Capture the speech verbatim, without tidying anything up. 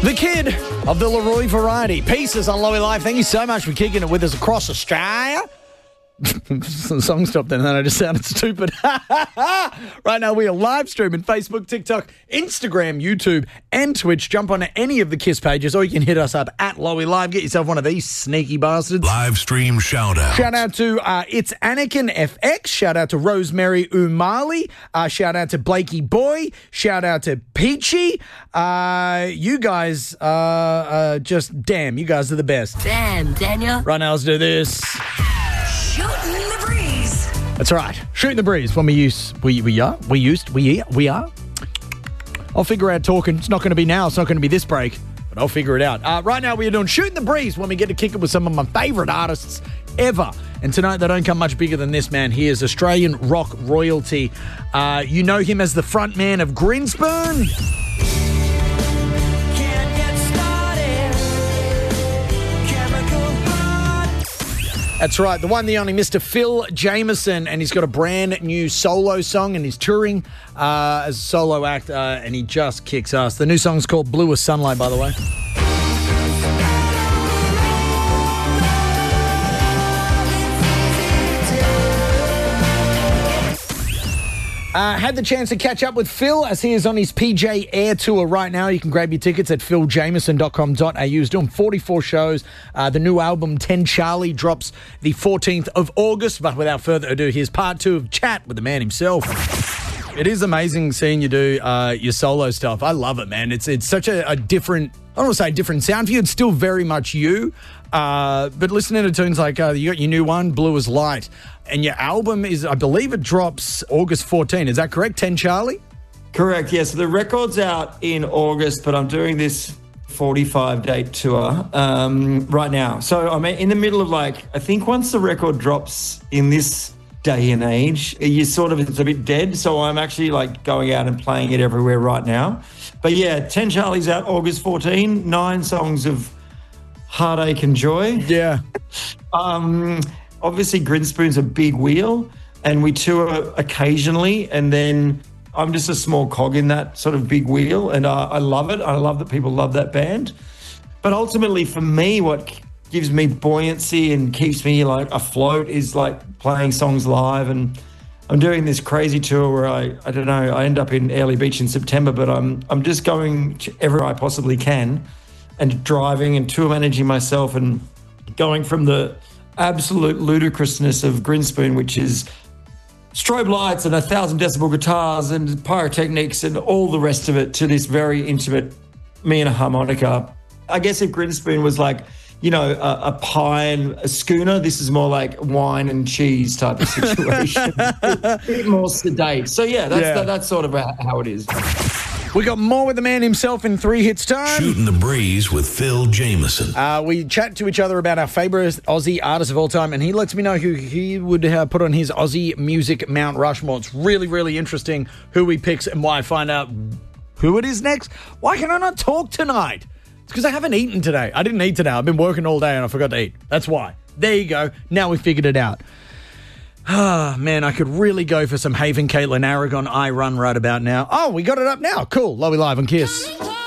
The kid of the Leroy variety. Pieces on Lowy Live. Thank you so much for kicking it with us across Australia. The song stopped then, and then I just sounded stupid. Right now, we are live streaming Facebook, TikTok, Instagram, YouTube, and Twitch. Jump onto any of the KISS pages, or you can hit us up at Lowy Live. Get yourself one of these sneaky bastards. Live stream shout out. Shout out to uh, It's Anakin F X. Shout out to Rosemary Umali. Uh, shout out to Blakey Boy. Shout out to Peachy. Uh, you guys are uh, just, damn, you guys are the best. Damn, Daniel. Right now, let's do this. Shooting the breeze. That's right. Shooting the breeze when we use, we, we are, we used, we, we are. I'll figure out talking. It's not going to be now. It's not going to be this break, but I'll figure it out. Uh, right now, we are doing Shooting the Breeze when we get to kick it with some of my favourite artists ever. And tonight, they don't come much bigger than this man. He is Australian rock royalty. Uh, you know him as the front man of Grinspoon. That's right, the one, the only, Mister Phil Jameson, and he's got a brand new solo song, and he's touring uh, as a solo act, uh, and he just kicks ass. The new song's called Blue as Sunlight, by the way. Uh, had the chance to catch up with Phil as he is on his P J Air Tour right now. You can grab your tickets at phil jameson dot com dot a u. He's doing forty-four shows. Uh, the new album, ten Charlie, drops the fourteenth of August. But without further ado, here's part two of Chat with the man himself. It is amazing seeing you do uh, your solo stuff. I love it, man. It's it's such a, a different, I don't want to say different sound for you. It's still very much you. Uh, but listening to tunes like uh, you got your new one, Blue as Light, and your album is, I believe it drops August fourteenth. Is that correct, ten Charlie? Correct, yeah. So the record's out in August, but I'm doing this forty-five day tour um, right now. So I'm in the middle of like, I think once the record drops in this day and age, you sort of, it's a bit dead. So I'm actually like going out and playing it everywhere right now. But yeah, ten Charlie's out August fourteenth, nine songs of heartache and joy. Yeah. um, obviously, Grinspoon's a big wheel, and we tour occasionally, and then I'm just a small cog in that sort of big wheel, and uh, I love it. I love that people love that band. But ultimately, for me, what gives me buoyancy and keeps me like afloat is like playing songs live. And I'm doing this crazy tour where I, I don't know, I end up in Airlie Beach in September, but I'm I'm just going to everywhere I possibly can, and driving and tour managing myself, and going from the absolute ludicrousness of Grinspoon, which is strobe lights and a thousand decibel guitars and pyrotechnics and all the rest of it, to this very intimate me and a harmonica. I guess if Grinspoon was like, you know, a, a pie and a schooner, this is more like wine and cheese type of situation. A bit more sedate. So yeah, that's Yeah. That, that's sort of how it is. We got more with the man himself in three hits time. Shooting the Breeze with Phil Jameson. Uh, we chat to each other about our favourite Aussie artists of all time, and he lets me know who he would uh, put on his Aussie music Mount Rushmore. It's really, really interesting who he picks and why I find out who it is next. Why can I not talk tonight? It's because I haven't eaten today. I didn't eat today. I've been working all day and I forgot to eat. That's why. There you go. Now we figured it out. Ah, man, I could really go for some Haven Caitlin Aragon I Run right about now. Oh, we got it up now. Cool. Lowy Live on KISS.